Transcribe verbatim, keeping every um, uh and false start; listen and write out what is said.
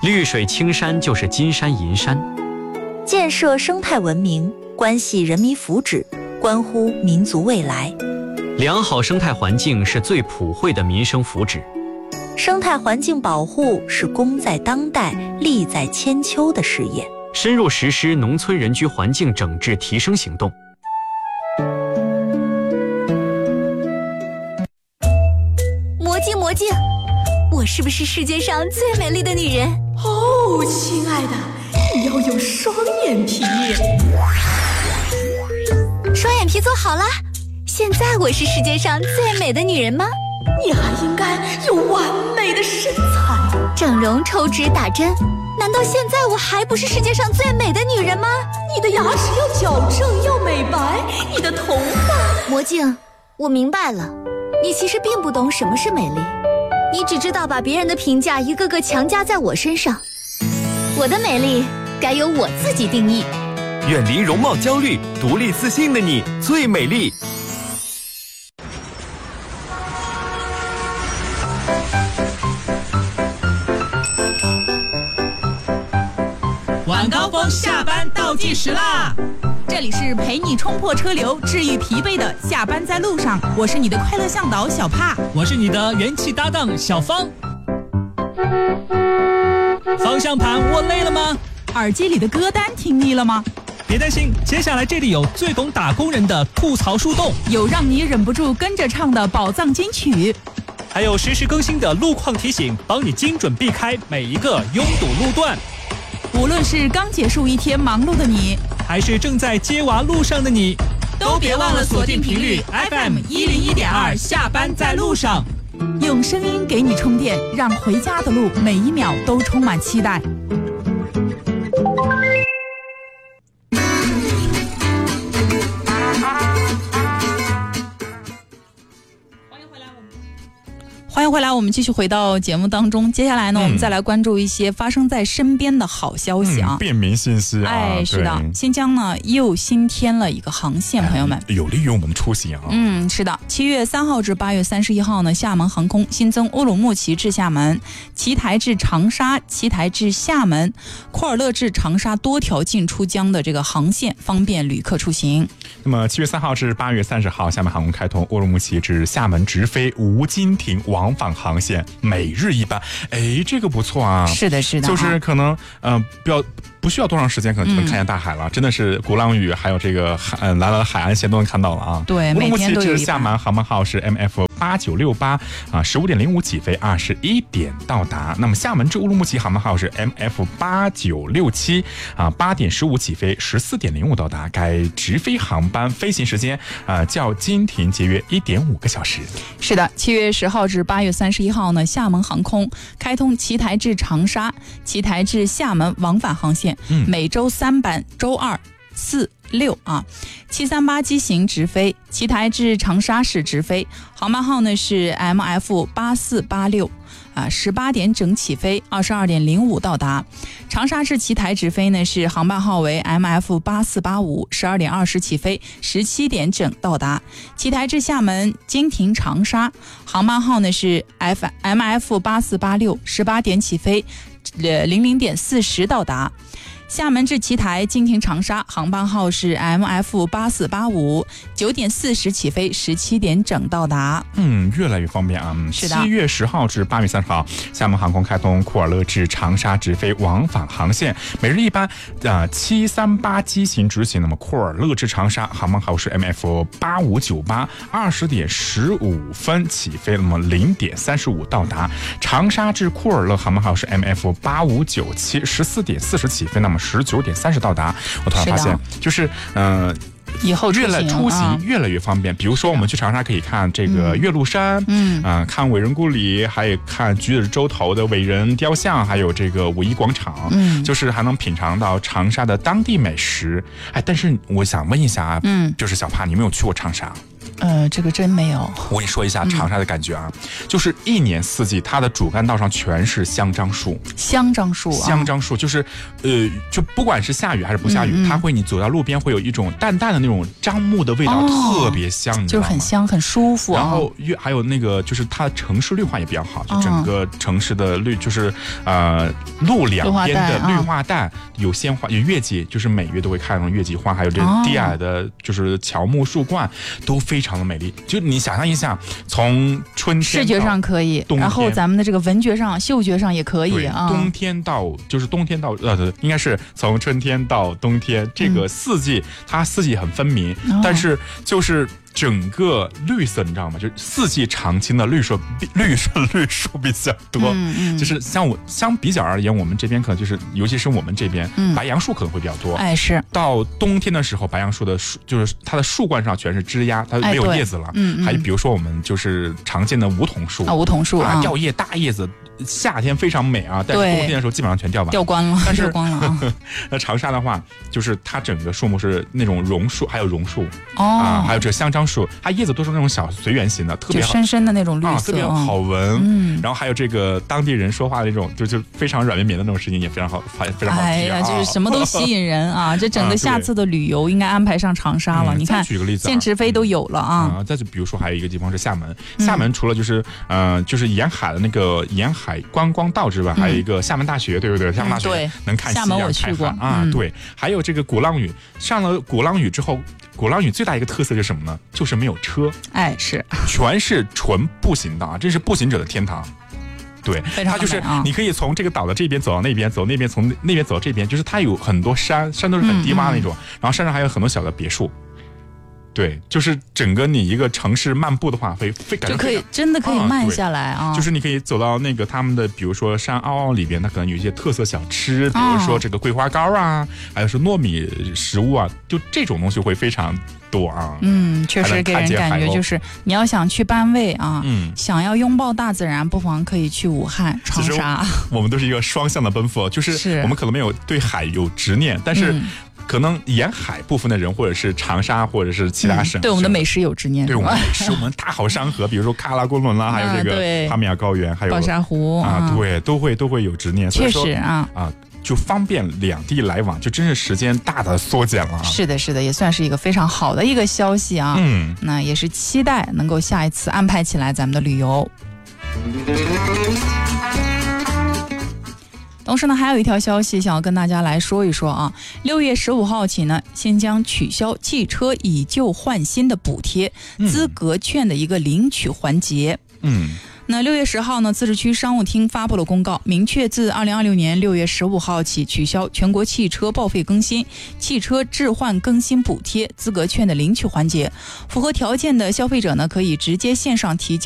绿水青山就是金山银山。 建设生态文明，关系人民福祉，关乎民族未来。 良好生态环境是最普惠的民生福祉。 生态环境保护是功在当代、利在千秋的事业。 深入实施农村人居环境整治提升行动。 魔镜魔镜，我是不是世界上最美丽的女人？ 哦，亲爱的，你要有双眼皮。 双眼皮做好了，现在我是世界上最美的女人吗？ 你还应该有完美的身材。 整容、抽脂、打针，难道现在我还不是世界上最美的女人吗？ 你的牙齿要矫正，要美白，你的头发…… 魔镜，我明白了，你其实并不懂什么是美丽，你只知道把别人的评价一个个强加在我身上。我的美丽该由我自己定义。 远离容貌焦虑，独立自信的你最美丽。 晚高峰下班倒计时啦！这里是陪你冲破车流、治愈疲惫的下班在路上，我是你的快乐向导小帕， 我是你的元气搭档小芳。方向盘握累了吗？ 耳机里的歌单听腻了吗？ 别担心，接下来这里有最懂打工人的吐槽树洞， 有让你忍不住跟着唱的宝藏金曲， 还有实时更新的路况提醒，帮你精准避开每一个拥堵路段。 无论是刚结束一天忙碌的你， 还是正在接娃路上的你， 都别忘了锁定频率 F M 一零一点二，下班在路上，用声音给你充电，让回家的路每一秒都充满期待。欢迎回来，我们继续回到节目当中。接下来呢，嗯、我们再来关注一些发生在身边的好消息啊， 嗯、便民信息啊。 哎，是的，新疆呢又新添了一个航线，朋友们， 有利于我们的出行啊。 嗯，是的，七月三号至八月三十一号呢，厦门航空新增乌鲁木齐至厦门、奇台至长沙、奇台至厦门、库尔勒至长沙多条进出疆的这个航线，方便旅客出行。 那么七月三号至八月三十号，厦门航空开通乌鲁木齐至厦门直飞无经停往返航线，每日一班。哎，这个不错啊。 是的，是的， 就是可能呃不要不需要多长时间，可能就能看见大海了。嗯、真的是鼓浪屿，还有这个海呃蓝蓝的海岸线都能看到了啊。 对， 乌鲁木齐至厦门航班号是 M F 八九六八啊，十五点零五起飞，二十一点到达。那么厦门至乌鲁木齐航班号是 M F 八九六七啊，八点十五起飞，十四点零五到达。该直飞航班飞行时间啊较经停节约一点五个小时。 是的，七月十号至八月三十一号呢，厦门航空开通奇台至长沙、奇台至厦门往返航线，嗯、每周三班，周二、四、六啊，七三八机型直飞，奇台至长沙市直飞，航班号呢是 M F 八四八六。啊，十八点整起飞，二十二点零五到达。长沙至奇台直飞呢是航班号为 M F 八四八五，十二点二十起飞，十七点整到达。奇台至厦门经停长沙，航班号呢是 F M F 八四八六，十八点起飞，呃零零点四十到达。厦门至奇台经停长沙，航班号是 M F 八四八五，九点四十起飞，十七点整到达。 嗯，越来越方便啊！ 是的。 七月十号至八月三十号，厦门航空开通库尔勒至长沙直飞往返航线，每日一班啊七三八机型执行。那么库尔勒至长沙航班号是 M F 八五九八，二十点十五分起飞，那么零点三十五到达。长沙至库尔勒航班号是 M F 八五九七，十四点四十起飞，那么十九点三十到达。我突然发现，就是嗯。呃以后越来出行越来越方便，啊、比如说我们去长沙可以看这个岳麓山，嗯啊、呃，看伟人故里，还有看橘子洲头的伟人雕像，还有这个五一广场，嗯，就是还能品尝到长沙的当地美食。哎，但是我想问一下啊，嗯，就是小帕，你没有去过长沙？ 呃，这个真没有。 我跟你说一下长沙的感觉啊，嗯、就是一年四季，它的主干道上全是香樟树。 香樟树、啊， 香樟树就是，呃，就不管是下雨还是不下雨，嗯嗯它会你走到路边会有一种淡淡的那种樟木的味道，哦、特别香，你知道吗？ 就是很香，很舒服、啊。 然后越还有那个，就是它城市绿化也比较好，就整个城市的绿，就是呃路两边的绿化带有鲜花，有月季，就是每月都会开那种月季花，还有这低矮的就是乔木树冠，都非常的美丽。就你想象一下，从春天视觉上可以，然后咱们的这个闻觉上、嗅觉上也可以啊。 冬天到就是冬天到呃，应该是从春天到冬天，这个四季、嗯、它四季很分明，哦、但是就是整个绿色，你知道吗？就是四季常青的绿树，绿树绿树比较多。嗯嗯、就是像我相比较而言，我们这边可能就是，尤其是我们这边，嗯、白杨树可能会比较多。 哎，是。 到冬天的时候，白杨树的树就是它的树冠上全是枝丫，它没有叶子了。嗯、哎、还有比如说我们就是常见的梧桐树啊，梧桐树啊， 药叶大叶子。夏天非常美啊，但是冬天的时候基本上全掉完， 掉光了。 但是掉光了啊。 那长沙的话，就是它整个树木是那种榕树，还有榕树哦、啊，还有这个香樟树，它叶子都是那种小随圆形的，特别好， 就深深的那种绿色，啊、 特别好闻。嗯，然后还有这个当地人说话的那种，就就非常软绵绵的那种声音，也非常好，非常好听。 哎呀，就是什么都吸引人啊！这整个下次的旅游应该安排上长沙了。 嗯、 你看， 举个例子、啊， 限值飞都有了啊。 啊，再就比如说还有一个地方是厦门，厦门除了就是呃就是沿海的那个沿海观光道之外，还有一个厦门大学，对不对？厦门大学能看夕阳开海啊，对。还有这个鼓浪屿，上了鼓浪屿之后，鼓浪屿最大一个特色是什么呢？就是没有车， 哎，是全是纯步行的啊，这是步行者的天堂。对，它就是你可以从这个岛的这边走到那边，走那边从那边走到这边，就是它有很多山，山都是很低洼那种，嗯嗯然后山上还有很多小的别墅。对，就是整个你一个城市漫步的话，会非感觉就可以真的可以慢下来啊。 就是你可以走到那个他们的，比如说山坳坳里边，它可能有一些特色小吃，比如说这个桂花糕啊，还有是糯米食物啊，就这种东西会非常多啊。 嗯，确实给人感觉就是你要想去班味啊，嗯，想要拥抱大自然，不妨可以去武汉、长沙。 我们都是一个双向的奔赴，就是我们可能没有对海有执念，但是。嗯可能沿海部分的人，或者是长沙，或者是其他省、嗯， 对我们的美食有执念， 对我们美食，我们大好山河，比如说喀拉昆仑啦，还有这个帕米尔高原，还有宝沙湖啊，对，都会都会有执念， 确实啊啊，就方便两地来往，就真是时间大大缩减了。 是的，是的，也算是一个非常好的一个消息啊。嗯，那也是期待能够下一次安排起来咱们的旅游。同时呢，还有一条消息想要跟大家来说一说啊，六月十五号起呢，先将取消汽车以旧换新的补贴资格券的一个领取环节。嗯。那六月十号呢，自治区商务厅发布了公告，明确自二零二六年六月十五号起取消全国汽车报废更新、汽车置换更新补贴资格券的领取环节。符合条件的消费者呢，可以直接线上提交